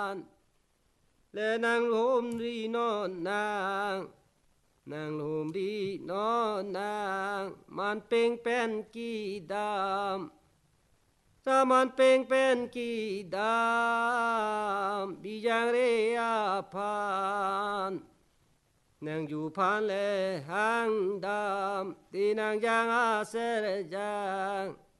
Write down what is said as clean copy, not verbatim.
นและนางลมรีนอนนางลมรีนอนมันเป็งเป็นกี่ดำถ้ามันเป็งเป็นกี่ดำบิยังเรียพันนางอยู่พันและหางดำที่นางยังอาเสรจัง